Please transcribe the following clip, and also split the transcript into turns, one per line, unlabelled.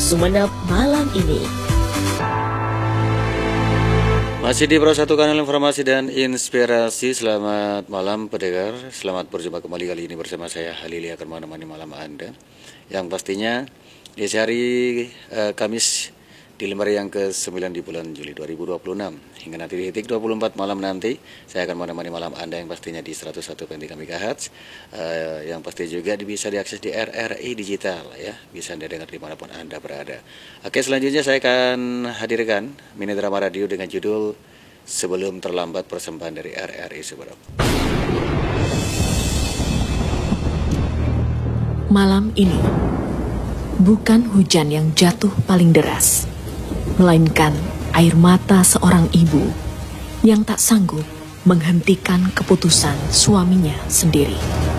Sumeneb malam ini.
Masih di Pro 1 Kanal Informasi dan Inspirasi. Selamat malam pendengar. Selamat berjumpa kembali kali ini bersama saya Halili akan menemani malam Anda. Yang pastinya di hari Kamis di lembar yang ke-9 di bulan Juli 2026 hingga nanti di titik 24 malam nanti saya akan menemani malam Anda yang pastinya di 101.3 MHz, yang pasti juga bisa diakses di RRI Digital ya, bisa Anda dengar dimanapun Anda berada. Oke, selanjutnya saya akan hadirkan mini drama radio dengan judul Sebelum Terlambat, persembahan dari RRI Sumeneb.
Malam ini bukan hujan yang jatuh paling deras, melainkan air mata seorang ibu yang tak sanggup menghentikan keputusan suaminya sendiri.